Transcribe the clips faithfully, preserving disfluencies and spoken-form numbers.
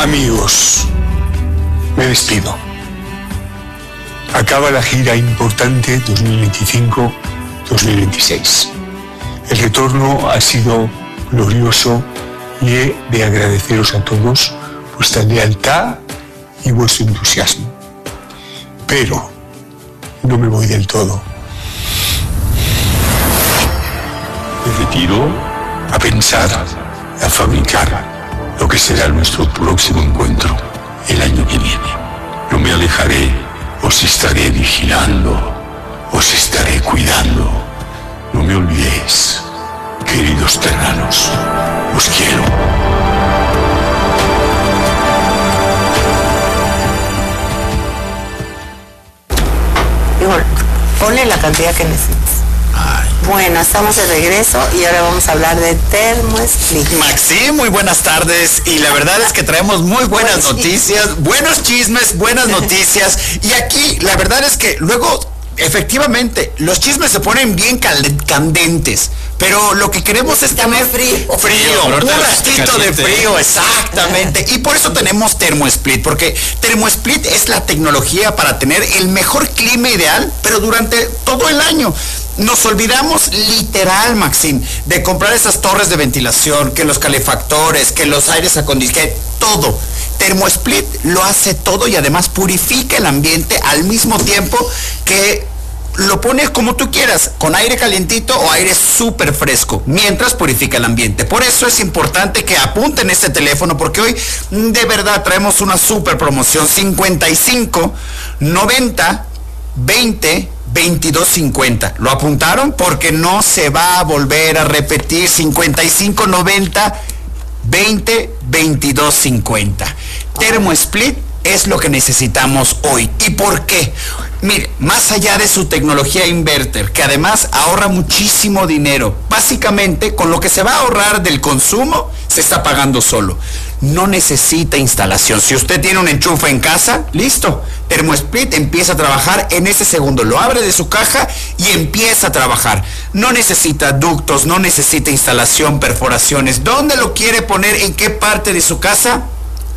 Amigos, me despido. Acaba la gira importante dos mil veinticinco dos mil veintiséis. El retorno ha sido glorioso y he de agradeceros a todos vuestra lealtad y vuestro entusiasmo. Pero no me voy del todo. Me retiro a pensar, a fabricar lo que será nuestro próximo encuentro el año que viene. No me alejaré, os estaré vigilando, os estaré cuidando. No me olvidéis, queridos terranos, os quiero. Ponle la cantidad que necesites. Ay. Bueno, estamos de regreso y ahora vamos a hablar de Thermo Split. Maxi, muy buenas tardes, y la verdad es que traemos muy buenas noticias, buenos chismes, buenas noticias, y aquí la verdad es que luego, efectivamente, los chismes se ponen bien candentes, pero lo que queremos es tener frío, frío, un ratito de frío, exactamente, y por eso tenemos Thermo Split, porque Thermo Split es la tecnología para tener el mejor clima ideal, pero durante todo el año. Nos olvidamos literal, Maxine, de comprar esas torres de ventilación, que los calefactores, que los aires acondicionados, todo. Thermo Split lo hace todo y además purifica el ambiente al mismo tiempo que lo pones como tú quieras, con aire calientito o aire súper fresco, mientras purifica el ambiente. Por eso es importante que apunten este teléfono, porque hoy de verdad traemos una súper promoción: cincuenta y cinco, noventa, veinte, veintidós cincuenta. ¿Lo apuntaron? Porque no se va a volver a repetir. Cincuenta y cinco, noventa, veinte, veintidós cincuenta. Thermo Split es lo que necesitamos hoy. ¿Y por qué? Mire, más allá de su tecnología inverter, que además ahorra muchísimo dinero, básicamente con lo que se va a ahorrar del consumo, se está pagando solo. No necesita instalación. Si usted tiene un enchufe en casa, listo. Thermo Split empieza a trabajar en ese segundo. Lo abre de su caja y empieza a trabajar. No necesita ductos, no necesita instalación, perforaciones. ¿Dónde lo quiere poner? ¿En qué parte de su casa?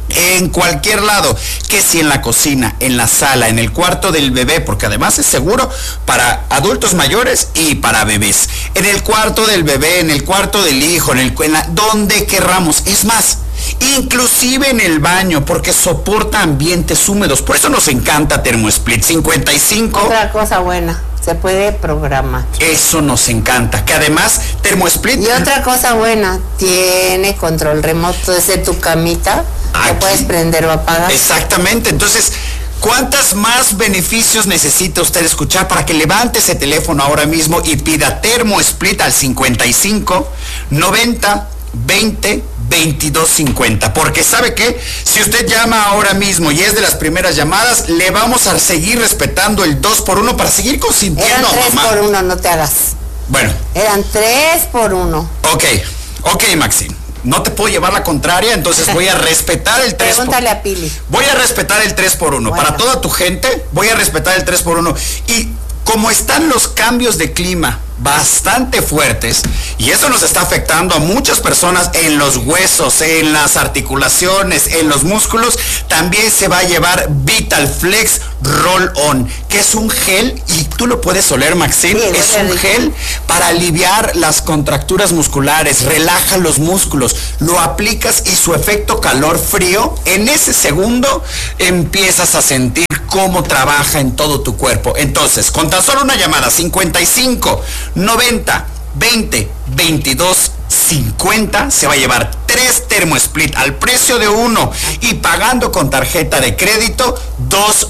En cualquier lado, que si en la cocina, en la sala, en el cuarto del bebé, porque además es seguro para adultos mayores y para bebés, en el cuarto del bebé, en el cuarto del hijo, en el en la, donde querramos. Es más, inclusive en el baño, porque soporta ambientes húmedos. Por eso nos encanta Thermo Split. Cincuenta y cinco. Otra cosa buena, se puede programar. Eso nos encanta, que además Thermo Split. Y otra cosa buena, tiene control remoto desde tu camita. Aquí. Lo puedes prender o apagar. Exactamente. Entonces, ¿cuántos más beneficios necesita usted escuchar para que levante ese teléfono ahora mismo y pida Thermo Split al cincuenta y cinco, noventa, veinte, veintidós cincuenta? Porque ¿sabe qué? Si usted llama ahora mismo y es de las primeras llamadas, le vamos a seguir respetando el dos por uno para seguir consintiendo Eran a tres mamá. por uno, no te hagas. Bueno. Eran tres por uno. Ok, ok, Maxine. No te puedo llevar la contraria, entonces voy a respetar el tres por uno. Pregúntale a Pili. Voy a respetar el tres por uno. Bueno. Para toda tu gente, voy a respetar el tres por uno. Y como están los cambios de clima bastante fuertes, y eso nos está afectando a muchas personas en los huesos, en las articulaciones, en los músculos, también se va a llevar Vital Flex Roll On, que es un gel, y tú lo puedes oler, Maxine, sí, es un gel para aliviar las contracturas musculares, relaja los músculos, lo aplicas y su efecto calor-frío, en ese segundo empiezas a sentir cómo trabaja en todo tu cuerpo. Entonces, con tan solo una llamada, cincuenta y cinco, noventa, veinte, veintidós cincuenta, se va a llevar tres Thermo Split al precio de uno y pagando con tarjeta de crédito, dos